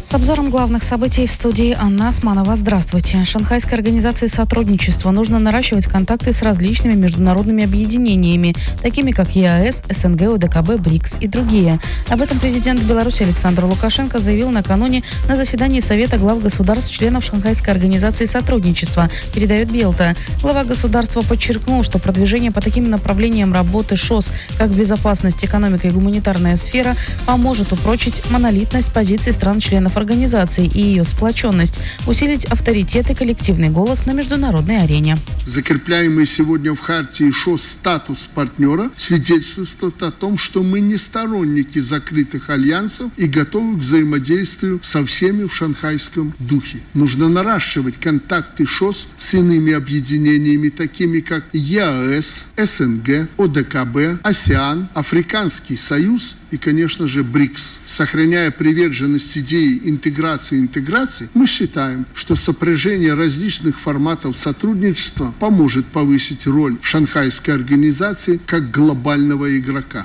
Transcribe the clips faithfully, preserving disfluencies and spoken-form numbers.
С обзором главных событий в студии Анна Османова. Здравствуйте. Шанхайской организации сотрудничества нужно наращивать контакты с различными международными объединениями, такими как ЕАЭС, СНГ, ОДКБ, БРИКС и другие. Об этом президент Беларуси Александр Лукашенко заявил накануне на заседании Совета глав государств-членов Шанхайской организации сотрудничества, передает Белта. Глава государства подчеркнул, что продвижение по таким направлениям работы ШОС, как безопасность, экономика и гуманитарная сфера, поможет упрочить монолитность позиций стран-членов организации и ее сплоченность, усилить авторитет и коллективный голос на международной арене. Закрепляемый сегодня в Хартии ШОС статус партнера свидетельствует о том, что мы не сторонники закрытых альянсов и готовы к взаимодействию со всеми в шанхайском духе. Нужно наращивать контакты ШОС с иными объединениями, такими как ЕАЭС, СНГ, ОДКБ, АСЕАН, Африканский союз и, конечно же, БРИКС. Сохраняя приверженность идеи интеграции и интеграции, мы считаем, что сопряжение различных форматов сотрудничества поможет повысить роль Шанхайской организации как глобального игрока.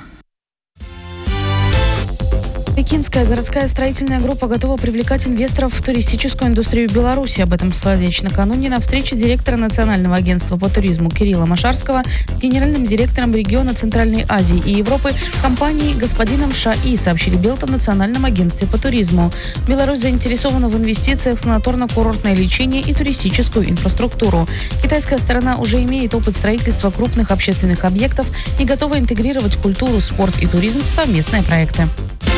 Пекинская городская строительная группа готова привлекать инвесторов в туристическую индустрию Беларуси. Об этом сказала речь накануне на встрече директора Национального агентства по туризму Кирилла Машарского с генеральным директором региона Центральной Азии и Европы компании господином Шаи, сообщили Белта в Национальном агентстве по туризму. Беларусь заинтересована в инвестициях в санаторно-курортное лечение и туристическую инфраструктуру. Китайская сторона уже имеет опыт строительства крупных общественных объектов и готова интегрировать культуру, спорт и туризм в совместные проекты.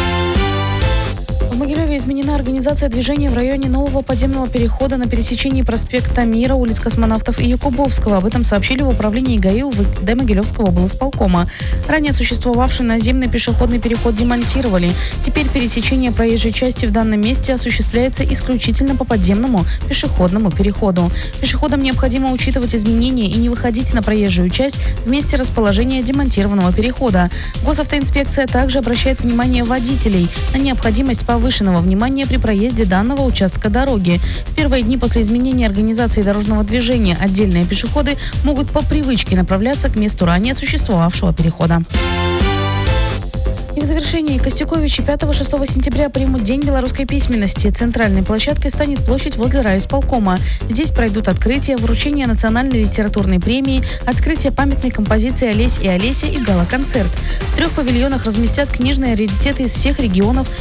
В Могилеве изменена организация движения в районе нового подземного перехода на пересечении проспекта Мира, улиц Космонавтов и Якубовского. Об этом сообщили в управлении ГАИ УВД Могилевского облсполкома. Ранее существовавший наземный пешеходный переход демонтировали. Теперь пересечение проезжей части в данном месте осуществляется исключительно по подземному пешеходному переходу. Пешеходам необходимо учитывать изменения и не выходить на проезжую часть в месте расположения демонтированного перехода. Госавтоинспекция также обращает внимание водителей на необходимость повышения повышенного внимания при проезде данного участка дороги. В первые дни после изменения организации дорожного движения отдельные пешеходы могут по привычке направляться к месту ранее существовавшего перехода. И в завершении Костюковичи пятого-шестого сентября примут День белорусской письменности. Центральной площадкой станет площадь возле райисполкома. Здесь пройдут открытие, вручение национальной литературной премии, открытие памятной композиции «Олесь и Олеся» и гала-концерт. В трех павильонах разместят книжные раритеты из всех регионов